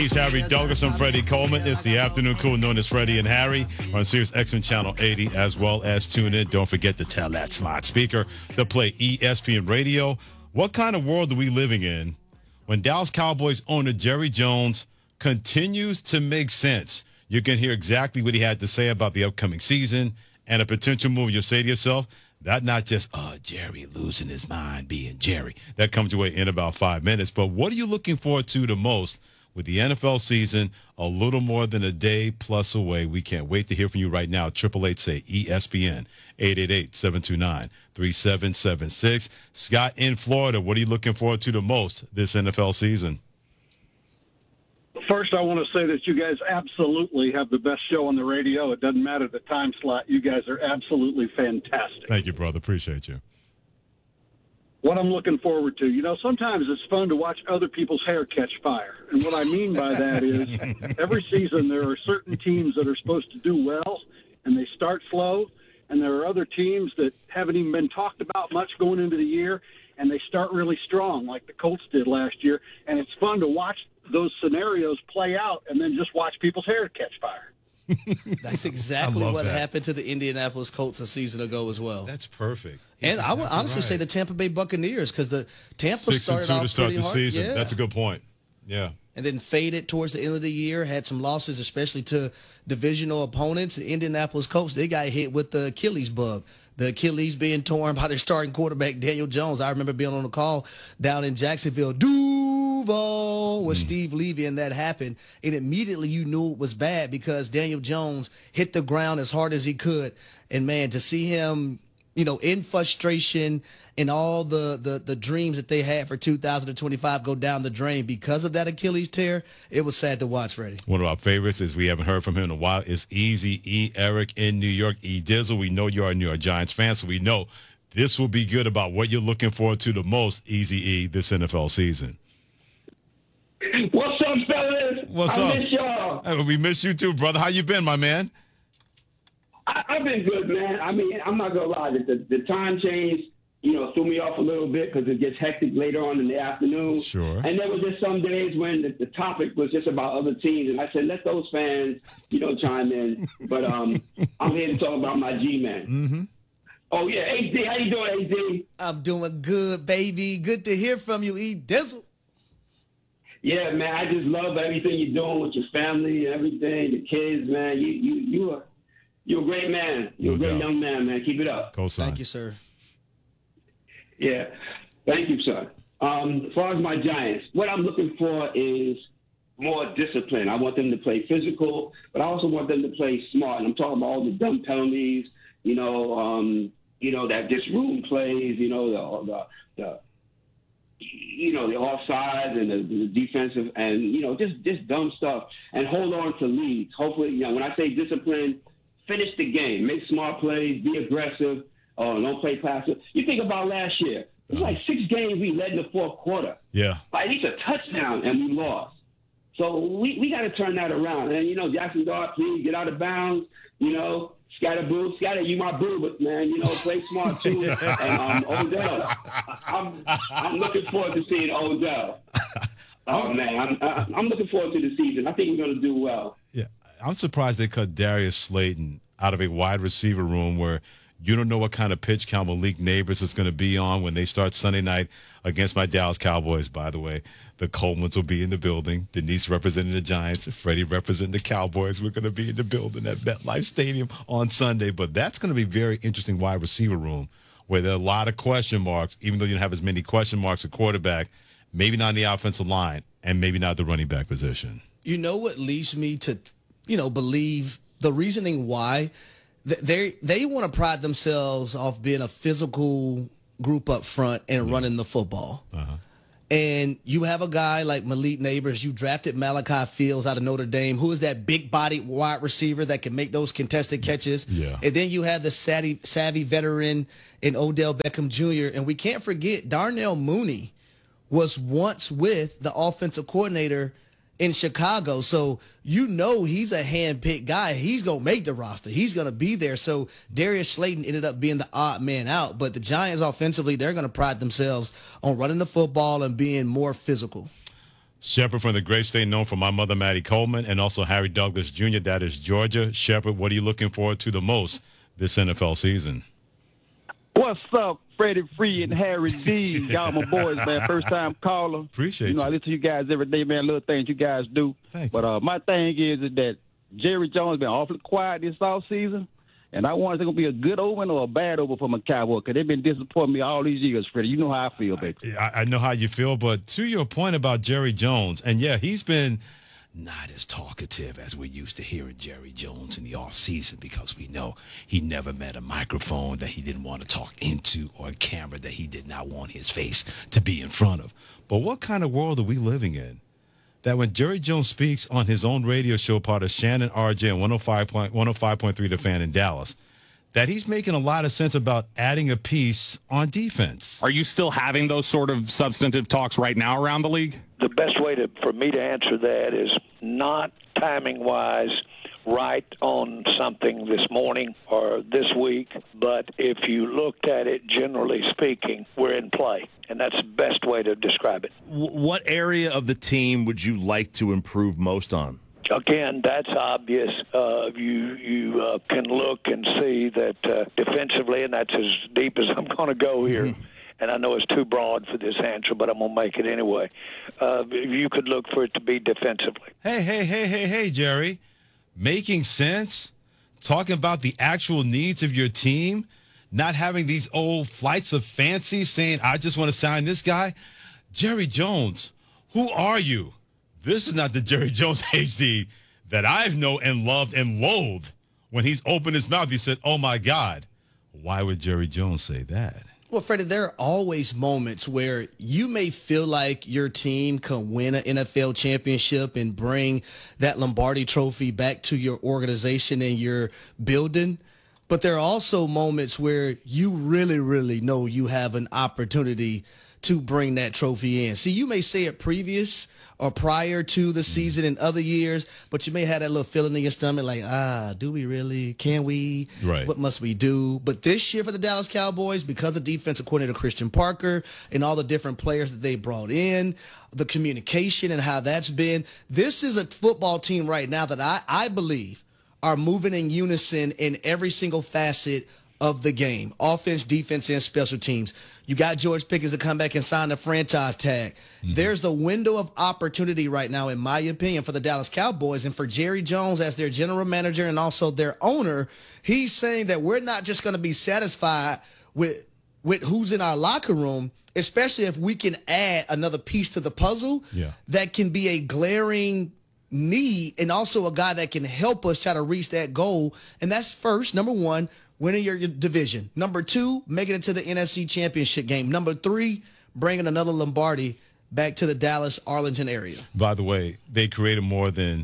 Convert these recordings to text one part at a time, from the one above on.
He's Harry Douglas. I'm Freddie Coleman. It's the afternoon crew known as Freddie and Harry on Sirius XM Channel 80, as well as tune in. Don't forget to tell that smart speaker to play ESPN Radio. What kind of world are we living in when Dallas Cowboys owner Jerry Jones continues to make sense? You can hear exactly what he had to say about the upcoming season and a potential move. You'll say to yourself, that not just, Jerry losing his mind being Jerry. That comes your way in about 5 minutes. But what are you looking forward to the most with the NFL season a little more than a day plus away? We can't wait to hear from you right now. 888-SAY-ESPN, 888-729-3776. Scott in Florida, what are you looking forward to the most this NFL season? First, I want to say that you guys absolutely have the best show on the radio. It doesn't matter the time slot. You guys are absolutely fantastic. Thank you, brother. Appreciate you. What I'm looking forward to, sometimes it's fun to watch other people's hair catch fire. And what I mean by that is every season there are certain teams that are supposed to do well, and they start slow. And there are other teams that haven't even been talked about much going into the year, and they start really strong like the Colts did last year. And it's fun to watch those scenarios play out and then just watch people's hair catch fire. That's exactly what happened to the Indianapolis Colts a season ago as well. That's perfect. And I would honestly say the Tampa Bay Buccaneers, because the Tampa started off to start pretty the hard. season. Yeah. That's a good point. Yeah. And then faded towards the end of the year, had some losses, especially to divisional opponents. The Indianapolis Colts, they got hit with the Achilles bug. The Achilles being torn by their starting quarterback, Daniel Jones. I remember being on a call down in Jacksonville, Duval, with Steve Levy, and that happened. And immediately you knew it was bad because Daniel Jones hit the ground as hard as he could. And, man, to see him, in frustration and all the dreams that they had for 2025 go down the drain because of that Achilles tear, it was sad to watch, Freddie. One of our favorites is we haven't heard from him in a while is Easy E. Eric in New York. E. Dizzle, we know you're a New York Giants fan, so we know this will be good about what you're looking forward to the most, Easy E, this NFL season. What's up, fellas? What's up? I miss y'all. We miss you too, brother. How you been, my man? I've been good, man. I mean, I'm not going to lie. The time change, threw me off a little bit because it gets hectic later on in the afternoon. Sure. And there was just some days when the topic was just about other teams. And I said, let those fans, chime in. But I'm here to talk about my G-Man. Mm-hmm. Oh, yeah. AD, how you doing, AD? I'm doing good, baby. Good to hear from you, E. Dizzle. Yeah, man. I just love everything you're doing with your family and everything, the kids, man. You're a great man. You're a great young man, man. Keep it up. Thank you, sir. Yeah. Thank you, sir. As far as my Giants, what I'm looking for is more discipline. I want them to play physical, but I also want them to play smart. And I'm talking about all the dumb penalties, that just room plays, the offsides and the defensive and, just dumb stuff, and hold on to leads. Hopefully, when I say discipline, finish the game, make smart plays, be aggressive, don't play passive. You think about last year, it was like 6 games we led in the fourth quarter. Yeah. By at least a touchdown, and we lost. So we got to turn that around. And, Jackson Dart, please get out of bounds, Scatterboo, you my boo, but man, play smart too. And Odell, I'm looking forward to seeing Odell. Oh man, I'm looking forward to the season. I think we're going to do well. Yeah, I'm surprised they cut Darius Slayton out of a wide receiver room where you don't know what kind of pitch count Malik Neighbors is going to be on when they start Sunday night against my Dallas Cowboys, by the way. The Colemans will be in the building. Denise representing the Giants. Freddie representing the Cowboys. We're going to be in the building at MetLife Stadium on Sunday. But that's going to be a very interesting wide receiver room where there are a lot of question marks, even though you don't have as many question marks at quarterback, maybe not in the offensive line, and maybe not the running back position. You know what leads me to, believe the reasoning why? They want to pride themselves off being a physical group up front and running the football. Uh-huh. And you have a guy like Malik Neighbors. You drafted Malachi Fields out of Notre Dame, who is that big-bodied wide receiver that can make those contested catches. Yeah. And then you have the savvy veteran in Odell Beckham Jr. And we can't forget Darnell Mooney was once with the offensive coordinator in Chicago. So he's a hand-picked guy. He's going to make the roster. He's going to be there. So Darius Slayton ended up being the odd man out. But the Giants offensively, they're going to pride themselves on running the football and being more physical. Shepard from the great state known for my mother, Maddie Coleman, and also Harry Douglas Jr. That is Georgia. Shepard, what are you looking forward to the most this NFL season? What's up, Freddie Free and Harry D? Y'all my boys, man. First time caller. Appreciate I listen to you guys every day, man. Little things you guys do. Thank you. But my thing is that Jerry Jones been awfully quiet this offseason. And I wonder if it's going to be a good omen or a bad omen for my Cowboys, because they've been disappointing me all these years, Freddie. You know how I feel, baby. I know how you feel, but to your point about Jerry Jones, and yeah, he's been not as talkative as we used to hear Jerry Jones in the offseason, because we know he never met a microphone that he didn't want to talk into or a camera that he did not want his face to be in front of. But what kind of world are we living in that when Jerry Jones speaks on his own radio show, part of Shannon RJ and 105.3 The Fan in Dallas, that he's making a lot of sense about adding a piece on defense? Are you still having those sort of substantive talks right now around the league? The best way for me to answer that is not timing-wise right on something this morning or this week, but if you looked at it, generally speaking, we're in play. And that's the best way to describe it. What area of the team would you like to improve most on? Again, that's obvious. You can look and see that defensively, and that's as deep as I'm going to go here. Mm-hmm. And I know it's too broad for this answer, but I'm going to make it anyway. You could look for it to be defensively. Hey, Jerry. Making sense? Talking about the actual needs of your team? Not having these old flights of fancy saying, I just want to sign this guy? Jerry Jones, who are you? This is not the Jerry Jones HD that I've known and loved and loathed. When he's opened his mouth, he said, oh, my God. Why would Jerry Jones say that? Well, Freddie, there are always moments where you may feel like your team can win an NFL championship and bring that Lombardi trophy back to your organization and your building. But there are also moments where you really, really know you have an opportunity to bring that trophy in. See, you may say it previous or prior to the season in other years, but you may have that little feeling in your stomach like, do we really? Can we? Right. What must we do? But this year for the Dallas Cowboys, because of defensive coordinator Christian Parker and all the different players that they brought in, the communication and how that's been, this is a football team right now that I believe are moving in unison in every single facet of the game. Offense, defense, and special teams. You got George Pickens to come back and sign the franchise tag. Mm-hmm. There's the window of opportunity right now, in my opinion, for the Dallas Cowboys and for Jerry Jones as their general manager and also their owner. He's saying that we're not just going to be satisfied with who's in our locker room, especially if we can add another piece to the puzzle that can be a glaring need and also a guy that can help us try to reach that goal. And that's first, number one, winning your division. Number two, making it to the NFC Championship game. Number three, bringing another Lombardi back to the Dallas-Arlington area. By the way, they created more than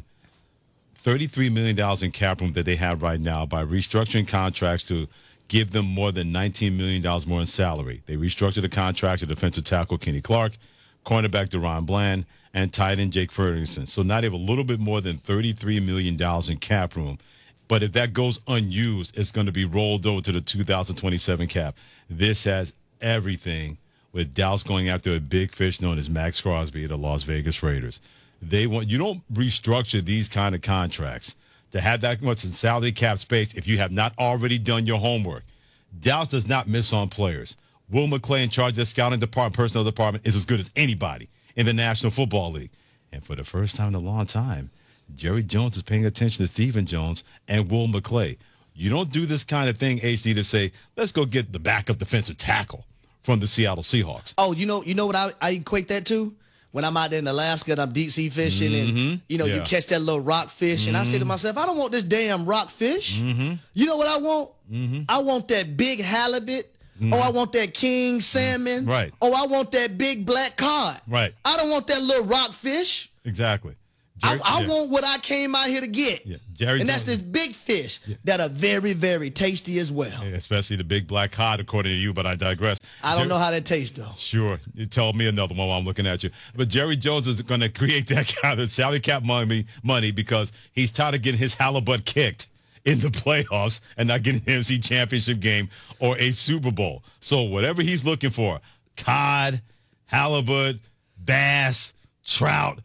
$33 million in cap room that they have right now by restructuring contracts to give them more than $19 million more in salary. They restructured the contracts of defensive tackle Kenny Clark, cornerback DeRon Bland, and tight end Jake Ferguson. So now they have a little bit more than $33 million in cap room. But if that goes unused, it's going to be rolled over to the 2027 cap. This has everything, with Dallas going after a big fish known as Max Crosby of the Las Vegas Raiders. You don't restructure these kind of contracts to have that much in salary cap space if you have not already done your homework. Dallas does not miss on players. Will McClay, in charge of the scouting department, personnel department, is as good as anybody in the National Football League. And for the first time in a long time, Jerry Jones is paying attention to Stephen Jones and Will McClay. You don't do this kind of thing, HD, to say, let's go get the backup defensive tackle from the Seattle Seahawks. Oh, you know what I equate that to? When I'm out there in Alaska and I'm deep sea fishing and, you catch that little rockfish. And I say to myself, I don't want this damn rockfish. You know what I want? I want that big halibut. Oh, I want that king salmon. Right. Oh, I want that big black cod. Right. I don't want that little rockfish. Exactly. I want what I came out here to get. Yeah. And that's this big fish that are very, very tasty as well. Yeah, especially the big black cod, according to you, but I digress. I don't know how that tastes, though. Sure. You tell me another one while I'm looking at you. But Jerry Jones is going to create that kind of salary cap money because he's tired of getting his halibut kicked in the playoffs and not getting an NFC Championship game or a Super Bowl. So whatever he's looking for, cod, halibut, bass, trout,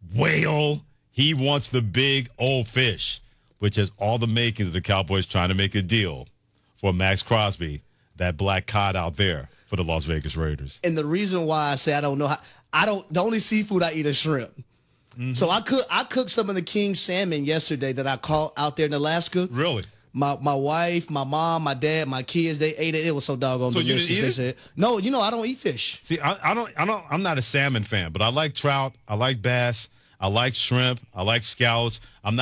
whale. He wants the big old fish, which has all the makings of the Cowboys trying to make a deal for Max Crosby, that black cod out there for the Las Vegas Raiders. And the reason why I say I don't know the only seafood I eat is shrimp. Mm-hmm. So I cooked some of the king salmon yesterday that I caught out there in Alaska. Really? My wife, my mom, my dad, my kids, they ate it. It was so doggone delicious. You didn't eat they said, no, I don't eat fish. See, I'm not a salmon fan, but I like trout. I like bass. I like shrimp. I like scallops.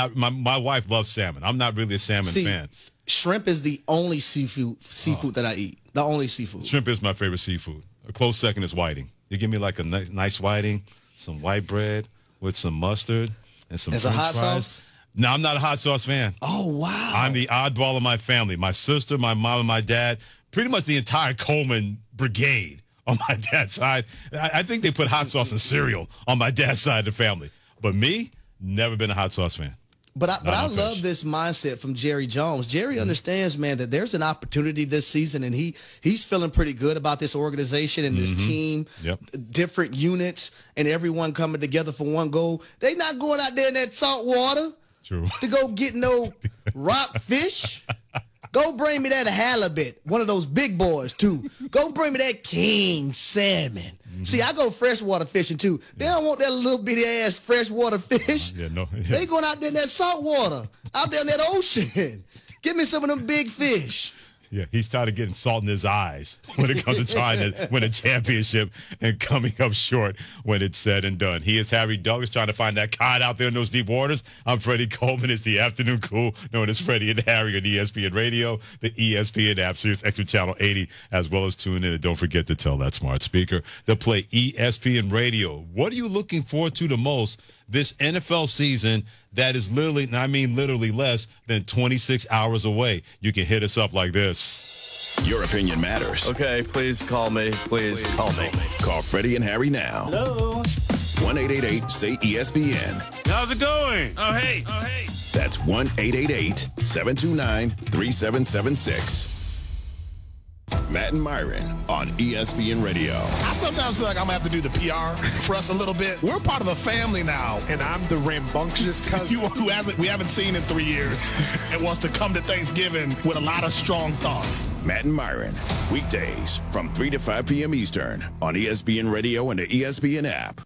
My wife loves salmon. I'm not really a salmon fan. Shrimp is the only seafood that I eat. The only seafood. Shrimp is my favorite seafood. A close second is whiting. You give me like a nice whiting, some white bread with some mustard and some French fries. Sauce? No, I'm not a hot sauce fan. Oh, wow. I'm the oddball of my family. My sister, my mom, and my dad, pretty much the entire Coleman brigade on my dad's side. I think they put hot sauce and cereal on my dad's side of the family. But me, never been a hot sauce fan. But I love this mindset from Jerry Jones. Jerry understands, man, that there's an opportunity this season, and he's feeling pretty good about this organization and this team, different units, and everyone coming together for one goal. They not going out there in that salt water to go get no rock fish. Go bring me that halibut, one of those big boys, too. Go bring me that king salmon. Mm-hmm. See, I go freshwater fishing, too. They don't want that little bitty-ass freshwater fish. They going out there in that salt water, out there in that ocean. Give me some of them big fish. Yeah, he's tired of getting salt in his eyes when it comes to trying to win a championship and coming up short when it's said and done. He is Harry Douglas trying to find that cod out there in those deep waters. I'm Freddie Coleman. It's the Afternoon Cool, known as Freddie and Harry on ESPN Radio, the ESPN app, Sirius XM Channel 80, as well as tune in. And don't forget to tell that smart speaker to play ESPN Radio. What are you looking forward to the most this NFL season that is literally less than 26 hours away? You can hit us up like this. Your opinion matters. Okay, please call me. Please call me. Call Freddie and Harry now. Hello. 1-888-SAY-ESPN. How's it going? Oh, hey. That's 1-888-729-3776. Matt and Myron on ESPN Radio. I sometimes feel like I'm going to have to do the PR for us a little bit. We're part of a family now. And I'm the rambunctious cousin we haven't seen in 3 years and wants to come to Thanksgiving with a lot of strong thoughts. Matt and Myron, weekdays from 3 to 5 p.m. Eastern on ESPN Radio and the ESPN app.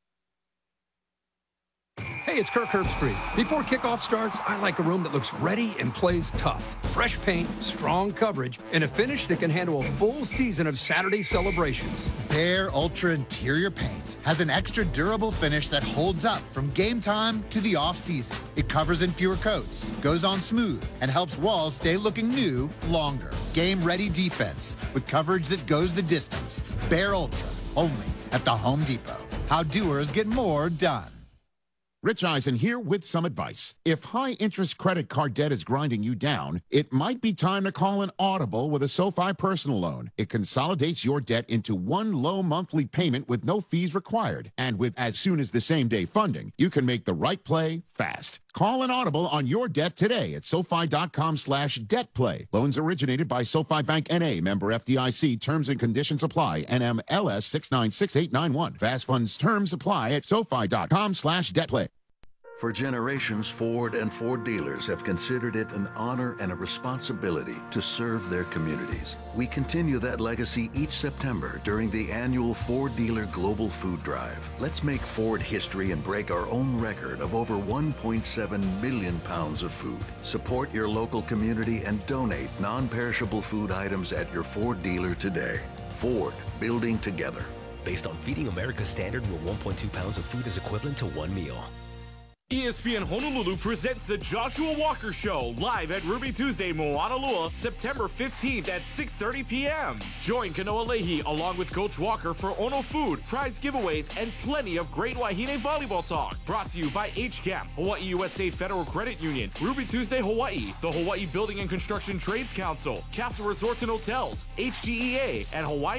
Hey, it's Kirk Herbstreit. Before kickoff starts, I like a room that looks ready and plays tough. Fresh paint, strong coverage, and a finish that can handle a full season of Saturday celebrations. Behr Ultra Interior Paint has an extra durable finish that holds up from game time to the off-season. It covers in fewer coats, goes on smooth, and helps walls stay looking new longer. Game-ready defense with coverage that goes the distance. Behr Ultra, only at the Home Depot. How doers get more done. Rich Eisen here with some advice. If high-interest credit card debt is grinding you down, it might be time to call an Audible with a SoFi personal loan. It consolidates your debt into one low monthly payment with no fees required. And with as soon as the same-day funding, you can make the right play fast. Call an Audible on your debt today at SoFi.com/debtplay. Loans originated by SoFi Bank N.A., member FDIC. Terms and conditions apply. NMLS 696891. Fast funds terms apply at SoFi.com/debtplay. For generations, Ford and Ford dealers have considered it an honor and a responsibility to serve their communities. We continue that legacy each September during the annual Ford Dealer Global Food Drive. Let's make Ford history and break our own record of over 1.7 million pounds of food. Support your local community and donate non-perishable food items at your Ford dealer today. Ford, building together. Based on Feeding America standard, where 1.2 pounds of food is equivalent to one meal. ESPN Honolulu presents the Joshua Walker Show live at Ruby Tuesday, Moanalua, September 15th at 6:30 p.m. Join Kanoa Leahy along with Coach Walker for Ono food, prize giveaways, and plenty of great Wahine volleyball talk. Brought to you by HCAM, Hawaii USA Federal Credit Union, Ruby Tuesday, Hawaii, the Hawaii Building and Construction Trades Council, Castle Resorts and Hotels, HGEA, and Hawaii